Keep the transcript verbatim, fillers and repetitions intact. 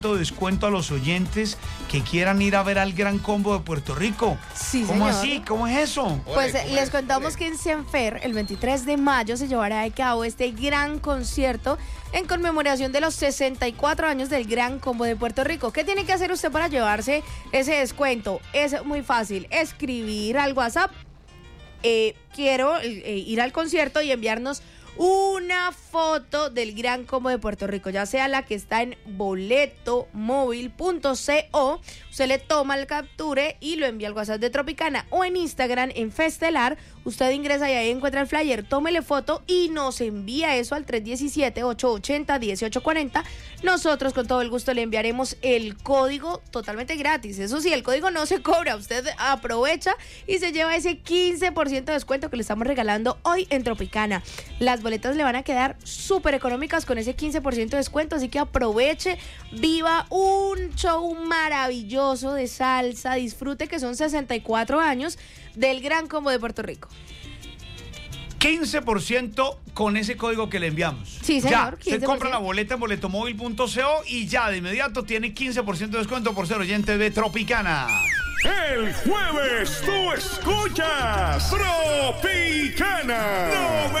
descuento a los oyentes que quieran ir a ver al Gran Combo de Puerto Rico. Sí, ¿Cómo señor. así? ¿Cómo es eso? Pues Ole, les ole, contamos ole. que en Senfer, el veintitrés de mayo, se llevará a cabo este gran concierto en conmemoración de los sesenta y cuatro años del Gran Combo de Puerto Rico. ¿Qué tiene que hacer usted para llevarse ese descuento? Es muy fácil, escribir al WhatsApp, eh, quiero eh, ir al concierto y enviarnos una foto del Gran Combo de Puerto Rico, ya sea la que está en boletomóvil punto co. Usted le toma el capture y lo envía al WhatsApp de Tropicana, o en Instagram, en Festelar. Usted ingresa y ahí encuentra el flyer, tómele foto y nos envía eso al tres uno siete, ocho ocho cero, uno ocho cuatro cero. Nosotros con todo el gusto le enviaremos el código totalmente gratis. Eso sí, el código no se cobra, usted aprovecha y se lleva ese quince por ciento de descuento que le estamos regalando hoy en Tropicana. Las boletas le van a quedar súper económicas con ese quince por ciento de descuento, así que aproveche, viva un show maravilloso de salsa, disfrute que son sesenta y cuatro años del Gran Combo de Puerto Rico. quince por ciento con ese código que le enviamos. Sí, señor, Ya, quince por usted ciento. compra la boleta en boletomóvil punto co y ya de inmediato tiene quince por ciento de descuento por ser oyente de Tropicana. El jueves tú escuchas Tropicana